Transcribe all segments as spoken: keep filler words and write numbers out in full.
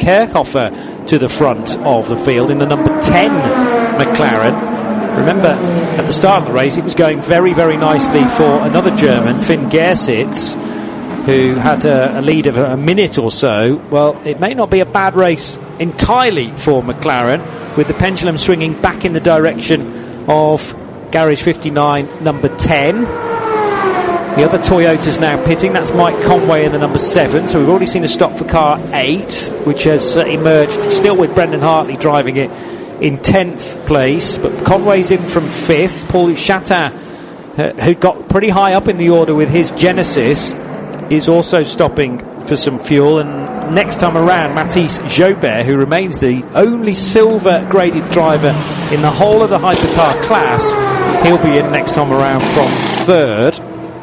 Kerkhofer to the front of the field in the number ten McLaren. Remember, at the start of the race, it was going very, very nicely for another German, Finn Gersitz, who had a, a lead of a minute or so. Well, it may not be a bad race entirely for McLaren, with the pendulum swinging back in the direction of Garage fifty-nine, number ten. The other Toyota's now pitting. That's Mike Conway in the number seven. So we've already seen a stop for car eight, which has uh, emerged, still with Brendan Hartley driving it in tenth place. But Conway's in from fifth. Paul Chatin, uh, who got pretty high up in the order with his Genesis, is also stopping for some fuel. And next time around, Mathis Jobert, who remains the only silver graded driver in the whole of the hypercar class, he'll be in next time around from third.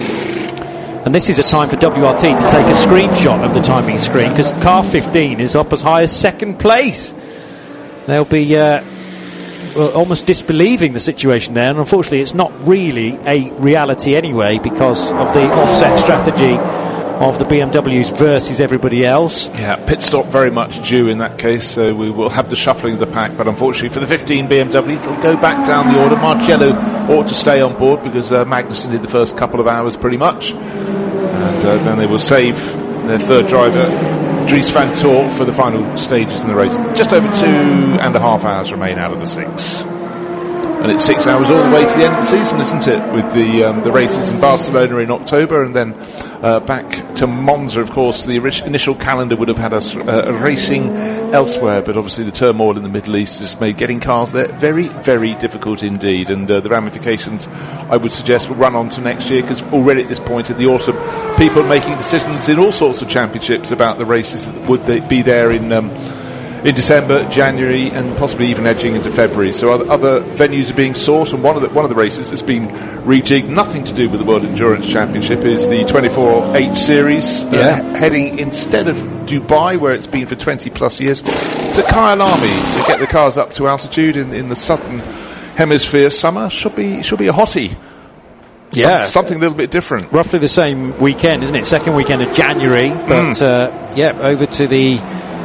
And this is a time for W R T to take a screenshot of the timing screen, because car fifteen is up as high as second place. They'll be uh, well, almost disbelieving the situation there, and unfortunately it's not really a reality anyway, because of the offset strategy of the B M Ws versus everybody else. Yeah, pit stop very much due in that case, so we will have the shuffling of the pack, but unfortunately for the fifteen B M W, it'll go back down the order. Marcello ought to stay on board, because uh, Magnussen did the first couple of hours pretty much, and uh, then they will save their third driver, Dries van Toor, for the final stages in the race. Just over two and a half hours remain out of the six. And it's six hours all the way to the end of the season, isn't it? With the um, the races in Barcelona in October, and then uh, back to Monza. Of course, the ori- initial calendar would have had us uh, racing elsewhere, but obviously the turmoil in the Middle East has made getting cars there very, very difficult indeed. And uh, the ramifications, I would suggest, will run on to next year, because already at this point in the autumn, people are making decisions in all sorts of championships about the races that would they be there in Um, in December, January, and possibly even edging into February. So other, other venues are being sought, and one of the one of the races that's been rejigged, nothing to do with the World Endurance Championship, is the twenty-four H Series, yeah. uh, heading instead of Dubai, where it's been for twenty plus years, to Kyalami to get the cars up to altitude in, in the southern hemisphere. Summer should be should be a hottie. Yeah, Some, something a little bit different. Roughly the same weekend, isn't it? Second weekend of January, but mm. uh, yeah, over to the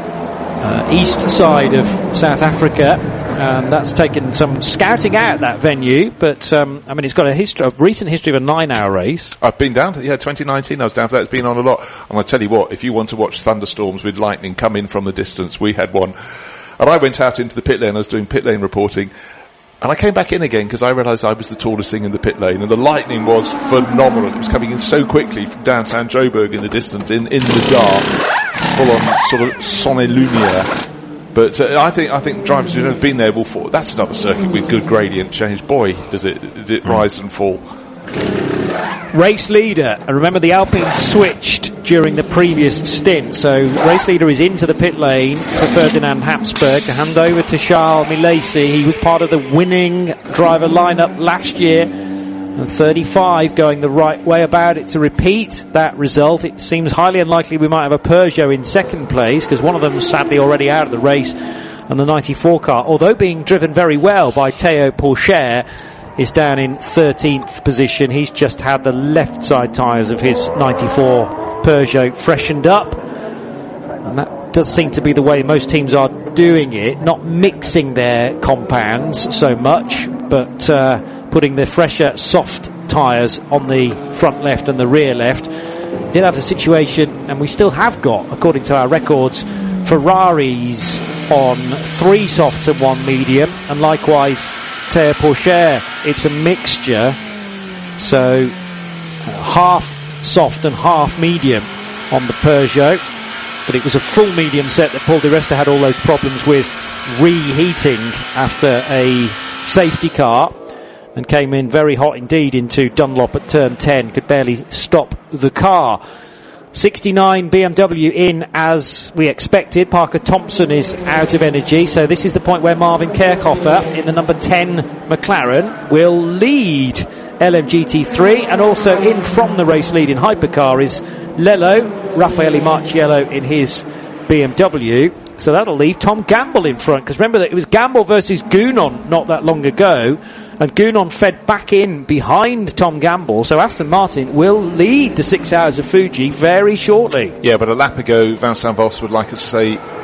Uh, east side of South Africa. Um, that's taken some scouting out, that venue, but um, I mean, it's got a history, a recent history of a nine-hour race. I've been down to yeah, twenty nineteen. I was down for that. It's been on a lot. And I tell you what, if you want to watch thunderstorms with lightning come in from the distance, we had one. And I went out into the pit lane. I was doing pit lane reporting, and I came back in again because I realised I was the tallest thing in the pit lane, and the lightning was phenomenal. It was coming in so quickly from downtown Joburg in the distance, in in the dark, full on sort of sonne lumiere. But uh, I think I think drivers who have been there will fall. That's another circuit with good gradient change. Boy, does it does it rise and fall. Race leader, and remember the Alpine switched during the previous stint, so race leader is into the pit lane for Ferdinand Habsburg to hand over to Charles Milesi. He was part of the winning driver lineup last year, and thirty-five going the right way about it to repeat that result. It seems highly unlikely we might have a Peugeot in second place, because one of them is sadly already out of the race, and the ninety-four car, although being driven very well by Theo Pourchaire, is down in thirteenth position. He's just had the left side tyres of his ninety-four Peugeot freshened up, and that does seem to be the way most teams are doing it, not mixing their compounds so much, but uh, putting the fresher soft tyres on the front left and the rear left. We did have the situation, and we still have got, according to our records, Ferraris on three softs and one medium, and likewise Theo Pourchaire, it's a mixture, so uh, half soft and half medium on the Peugeot, but it was a full medium set that Paul Di Resta had all those problems with reheating after a safety car, and came in very hot indeed into Dunlop at turn ten, could barely stop the car. sixty-nine B M W in as we expected. Parker Thompson is out of energy, so this is the point where Marvin Kerkhofer in the number ten McLaren will lead L M G T three, and also in from the race lead in hypercar is Lello, Raffaele Marciello in his B M W. So that'll leave Tom Gamble in front, because remember that it was Gamble versus Gounon not that long ago, and Gounon fed back in behind Tom Gamble, so Aston Martin will lead the six hours of Fuji very shortly. Yeah, but a lap ago Vincent Voss would like us to say